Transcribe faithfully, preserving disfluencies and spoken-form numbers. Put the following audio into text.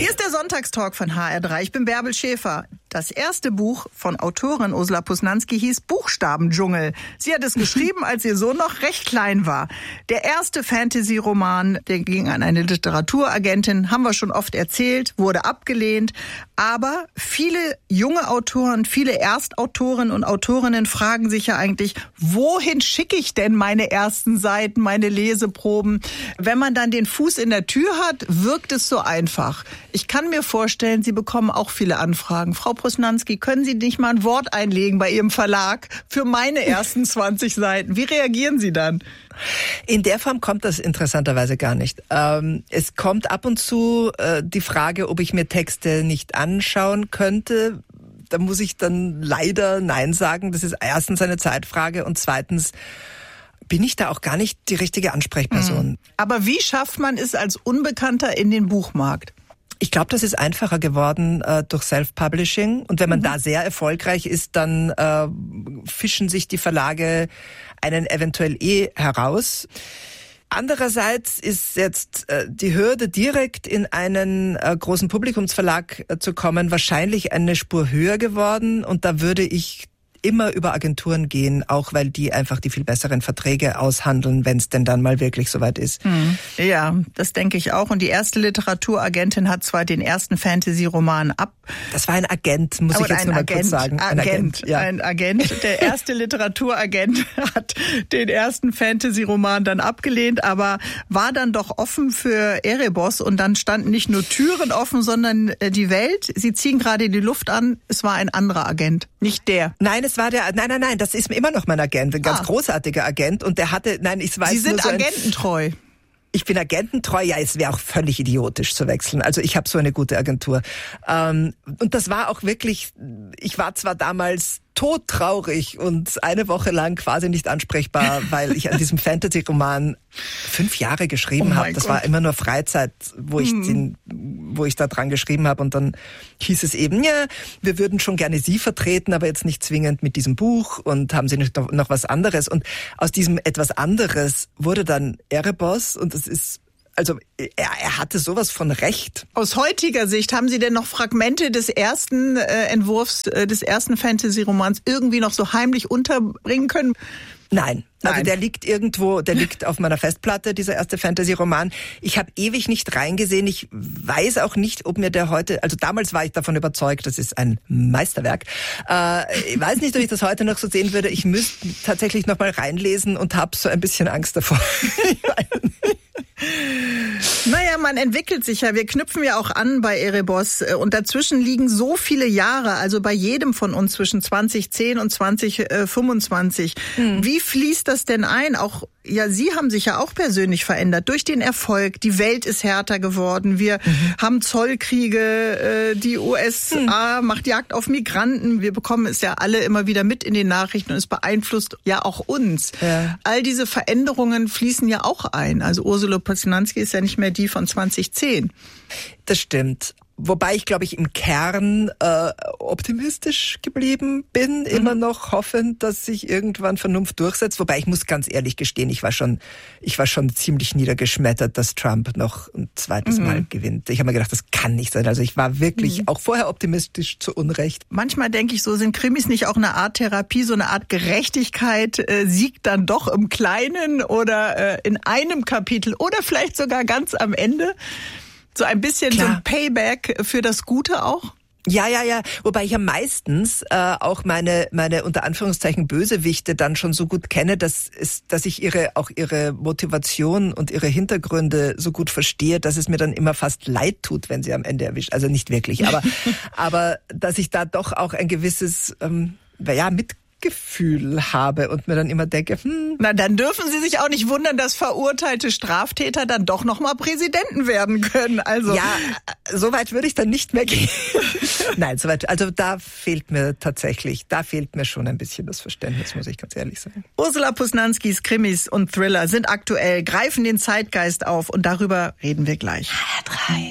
Hier ist der Sonntagstalk von H R drei. Ich bin Bärbel Schäfer. Das erste Buch von Autorin Ursula Posnanski hieß Buchstabendschungel. Sie hat es geschrieben, als ihr Sohn noch recht klein war. Der erste Fantasy-Roman, der ging an eine Literaturagentin, haben wir schon oft erzählt, wurde abgelehnt. Aber viele junge Autoren, viele Erstautorinnen und Autorinnen fragen sich ja eigentlich, wohin schicke ich denn meine ersten Seiten, meine Leseproben? Wenn man dann den Fuß in der Tür hat, wirkt es so einfach. Ich kann mir vorstellen, Sie bekommen auch viele Anfragen. Frau Posnanski, können Sie nicht mal ein Wort einlegen bei Ihrem Verlag für meine ersten zwanzig Seiten? Wie reagieren Sie dann? In der Form kommt das interessanterweise gar nicht. Ähm, es kommt ab und zu äh, die Frage, ob ich mir Texte nicht anschauen könnte. Da muss ich dann leider Nein sagen. Das ist erstens eine Zeitfrage und zweitens bin ich da auch gar nicht die richtige Ansprechperson. Aber wie schafft man es als Unbekannter in den Buchmarkt? Ich glaube, das ist einfacher geworden äh, durch Self-Publishing. Und wenn man mhm. da sehr erfolgreich ist, dann äh, fischen sich die Verlage einen eventuell eh heraus. Andererseits ist jetzt äh, die Hürde, direkt in einen äh, großen Publikumsverlag äh, zu kommen, wahrscheinlich eine Spur höher geworden. Und da würde ich immer über Agenturen gehen, auch weil die einfach die viel besseren Verträge aushandeln, wenn es denn dann mal wirklich soweit ist. Hm. Ja, das denke ich auch. Und die erste Literaturagentin hat zwar den ersten Fantasy-Roman ab. Das war ein Agent, muss Aber ich jetzt nochmal kurz sagen. Ein Agent, Agent, ja. ein Agent. Der erste Literaturagent hat den ersten Fantasy-Roman dann abgelehnt, aber war dann doch offen für Erebos und dann standen nicht nur Türen offen, sondern die Welt. Sie ziehen gerade die Luft an. Es war ein anderer Agent, nicht der. Nein, es war der, nein, nein, nein, das ist immer noch mein Agent, ein ganz ah. großartiger Agent und der hatte, nein, ich weiß Sie sind nur so agententreu. Ein, ich bin agententreu, ja, es wäre auch völlig idiotisch zu wechseln. Also ich habe so eine gute Agentur. Ähm, und das war auch wirklich, ich war zwar damals todtraurig und eine Woche lang quasi nicht ansprechbar, weil ich an diesem Fantasy-Roman fünf Jahre geschrieben oh habe. Das Gott. war immer nur Freizeit, wo ich hm. den, wo ich da dran geschrieben habe. Und dann hieß es eben, ja, wir würden schon gerne Sie vertreten, aber jetzt nicht zwingend mit diesem Buch und haben Sie nicht noch, noch was anderes. Und aus diesem etwas anderes wurde dann Erebos und das ist Also er, er hatte sowas von Recht. Aus heutiger Sicht, haben Sie denn noch Fragmente des ersten äh, Entwurfs, äh, des ersten Fantasy-Romans irgendwie noch so heimlich unterbringen können? Nein. Also Nein. der liegt irgendwo, der liegt auf meiner Festplatte, dieser erste Fantasy-Roman. Ich habe ewig nicht reingesehen. Ich weiß auch nicht, ob mir der heute, also damals war ich davon überzeugt, das ist ein Meisterwerk. Äh, ich weiß nicht, ob ich das heute noch so sehen würde. Ich müsste tatsächlich noch mal reinlesen und habe so ein bisschen Angst davor. Naja, man entwickelt sich ja. Wir knüpfen ja auch an bei Erebos. Und dazwischen liegen so viele Jahre, also bei jedem von uns zwischen zwanzig zehn und zwanzig fünfundzwanzig. Hm. Wie fließt das denn ein? Auch, ja, Sie haben sich ja auch persönlich verändert durch den Erfolg. Die Welt ist härter geworden. Wir mhm. haben Zollkriege. Die U S A hm. macht Jagd auf Migranten. Wir bekommen es ja alle immer wieder mit in den Nachrichten und es beeinflusst ja auch uns. Ja. All diese Veränderungen fließen ja auch ein. Also Ursula Posnanski ist ja nicht mehr die von zwanzig zehn. Das stimmt. Wobei ich, glaube ich, im Kern äh, optimistisch geblieben bin, mhm. immer noch hoffend, dass sich irgendwann Vernunft durchsetzt. Wobei ich muss ganz ehrlich gestehen, ich war schon, ich war schon ziemlich niedergeschmettert, dass Trump noch ein zweites mhm. Mal gewinnt. Ich habe mir gedacht, das kann nicht sein. Also ich war wirklich mhm. auch vorher optimistisch zu Unrecht. Manchmal denke ich so, sind Krimis nicht auch eine Art Therapie, so eine Art Gerechtigkeit äh, siegt dann doch im Kleinen oder äh, in einem Kapitel oder vielleicht sogar ganz am Ende? So ein bisschen Klar. so ein Payback für das Gute auch? Ja, ja, ja. Wobei ich ja meistens äh, auch meine meine unter Anführungszeichen Bösewichte dann schon so gut kenne, dass es, dass ich ihre auch ihre Motivation und ihre Hintergründe so gut verstehe, dass es mir dann immer fast leid tut, wenn sie am Ende erwischt. Also nicht wirklich, aber aber dass ich da doch auch ein gewisses ähm, ja mit Gefühl habe und mir dann immer denke, hm. Na, dann dürfen Sie sich auch nicht wundern, dass verurteilte Straftäter dann doch noch mal Präsidenten werden können. Also ja, so weit würde ich dann nicht mehr gehen. Nein, so weit. Also da fehlt mir tatsächlich, da fehlt mir schon ein bisschen das Verständnis, muss ich ganz ehrlich sagen. Ursula Posnanskis Krimis und Thriller sind aktuell, greifen den Zeitgeist auf und darüber reden wir gleich. H R drei